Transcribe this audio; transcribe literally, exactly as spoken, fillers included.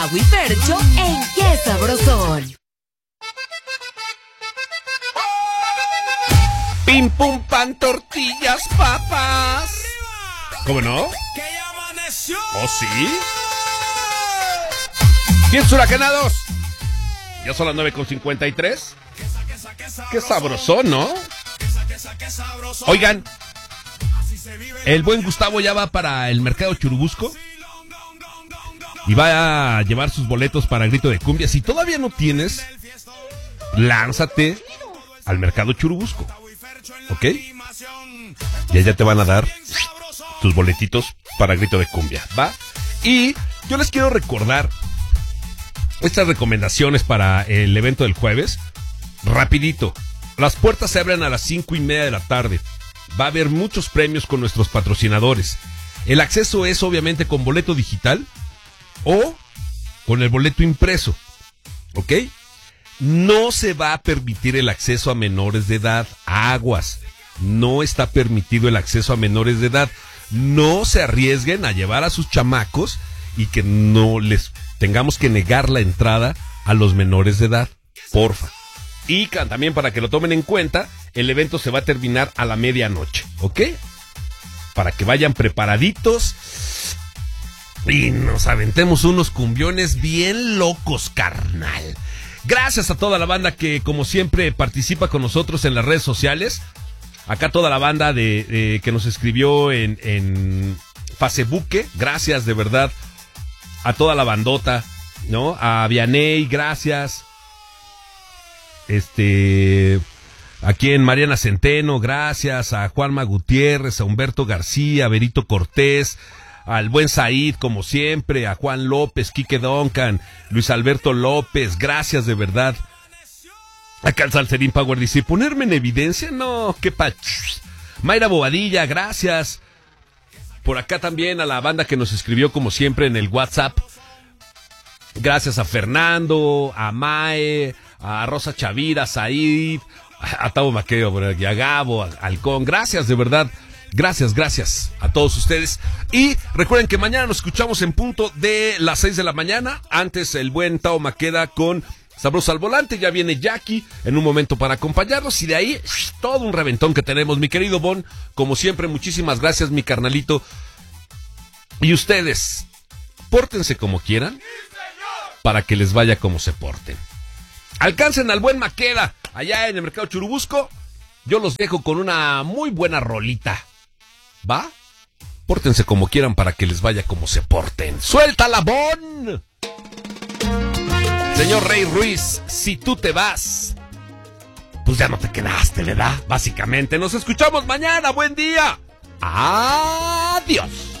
Gustavo y Fercho en Qué Sabrosón. Pim pum pan, tortillas, papas. ¿Cómo no? ¿Oh, sí? Bien, huracanados. Ya son las nueve con cincuenta y tres. Qué sabrosón, ¿no? Oigan, el buen Gustavo ya va para el mercado Churubusco y va a llevar sus boletos para Grito de Cumbia. Si todavía no tienes, lánzate al mercado Churubusco, ¿ok? Y allá te van a dar tus boletitos para Grito de Cumbia, ¿va? Y yo les quiero recordar estas recomendaciones para el evento del jueves. Rapidito, las puertas se abren a las cinco y media de la tarde. Va a haber muchos premios con nuestros patrocinadores. El acceso es obviamente con boleto digital o con el boleto impreso, ¿ok? No se va a permitir el acceso a menores de edad. Aguas, no está permitido el acceso a menores de edad. No se arriesguen a llevar a sus chamacos y que no les tengamos que negar la entrada a los menores de edad, porfa. Y también para que lo tomen en cuenta, el evento se va a terminar a la medianoche, ¿ok? Para que vayan preparaditos y nos aventemos unos cumbiones bien locos, carnal. Gracias a toda la banda que, como siempre, participa con nosotros en las redes sociales. Acá toda la banda de, de que nos escribió en, en Facebook. Gracias, de verdad, a toda la bandota, ¿no? A Vianey, gracias. Este, aquí en Mariana Centeno, gracias. A Juanma Gutiérrez, a Humberto García, a Berito Cortés, al buen Said, como siempre, a Juan López, Quique Duncan, Luis Alberto López, gracias de verdad. Acá el Salserín Power dice, ¿ponerme en evidencia? No, qué pach. Mayra Bobadilla, gracias. Por acá también a la banda que nos escribió como siempre en el WhatsApp. Gracias a Fernando, a Mae, a Rosa Chavira, a Said, a Tavo Maqueo, a Gabo, a Halcón. Gracias, de verdad. Gracias, gracias a todos ustedes. Y recuerden que mañana nos escuchamos en punto de las seis de la mañana. Antes el buen Tao Maqueda con Sabroso al Volante. Ya viene Jackie en un momento para acompañarnos. Y de ahí, todo un reventón que tenemos. Mi querido Bon, como siempre, muchísimas gracias, mi carnalito. Y ustedes, pórtense como quieran para que les vaya como se porten. Alcancen al buen Maqueda allá en el mercado Churubusco. Yo los dejo con una muy buena rolita. ¿Va? Pórtense como quieran para que les vaya como se porten. ¡Suéltala, Bon! Señor Rey Ruiz, si tú te vas, pues ya no te quedaste, ¿verdad? Básicamente, nos escuchamos mañana. ¡Buen día! ¡Adiós!